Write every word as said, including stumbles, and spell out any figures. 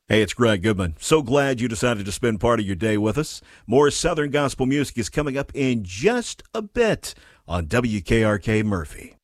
Hey, it's Greg Goodman. So glad you decided to spend part of your day with us. More Southern Gospel music is coming up in just a bit on W K R K Murphy.